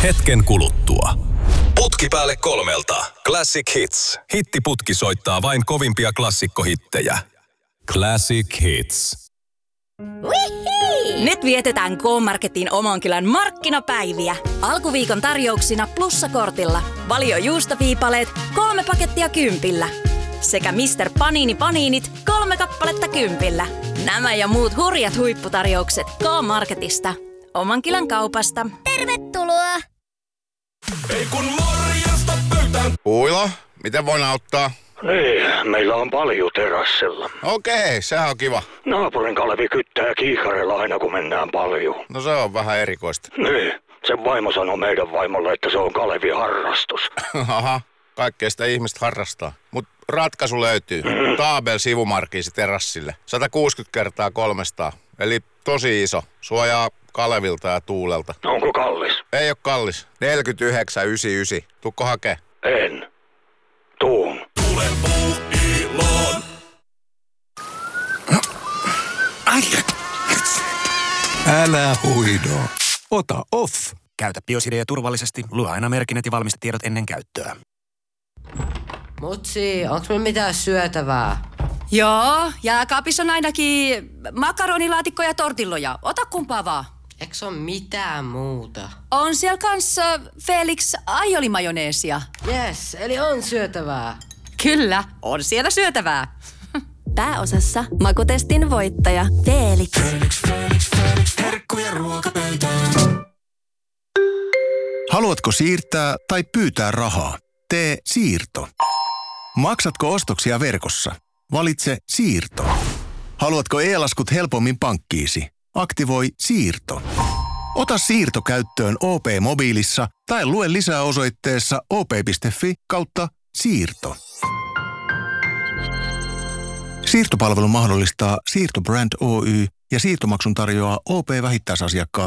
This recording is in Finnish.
hetken kuluttua. Putki päälle 3. Classic Hits. Hittiputki soittaa vain kovimpia klassikkohittejä. Classic Hits. Nyt vietetään K-Marketin Omankylän markkinapäiviä. Alkuviikon tarjouksina plussakortilla. Valio juustoviipaleet 3 pakettia 10. Sekä Mr. Panini Paniinit 3 kappaletta 10. Nämä ja muut hurjat huipputarjoukset K-Marketista. Omankylän kaupasta. Tervetuloa! Ei kun morjesta pöytään. Uilo, miten voin auttaa? Niin, meillä on paljon terassilla. Okei, sehän on kiva. Naapurin Kalevi kyttää kiikarilla aina kun mennään paljon. No se on vähän erikoista. Niin, sen vaimo sanoi meidän vaimolle, että se on Kalevin harrastus. Aha, kaikkea sitä ihmistä harrastaa. Mut ratkaisu löytyy. Taabel sivumarkiisi terassille. 160 kertaa 300. Eli tosi iso. Suojaa Kalevilta ja tuulelta. Onko kallis? Ei oo kallis. 49,99. Tuukko hakee? En. Tuun. Tule Puuiloon. Älä huido. Ota off. Käytä Biosidea turvallisesti. Lue aina merkinnät ja valmistetiedot ennen käyttöä. Mutsi, onks me mitään syötävää? Joo, jääkaapissa on ainakin makaronilaatikko ja tortilloja. Ota kumpaa vaan. Eiks oo mitään muuta? On siellä kanssa Felix aiolimajoneesia. Yes, eli on syötävää. Kyllä, on siellä syötävää. Pääosassa makutestin voittaja Felix. Herkkuja ruokapöytään. Haluatko siirtää tai pyytää rahaa? Tee siirto. Maksatko ostoksia verkossa? Valitse siirto. Haluatko e-laskut helpommin pankkiisi? Aktivoi siirto. Ota siirto käyttöön OP-mobiilissa tai lue lisää osoitteessa op.fi/siirto. Siirtopalvelu mahdollistaa Siirtobrand Oy ja siirtomaksun tarjoaa OP-vähittäisasiakkaat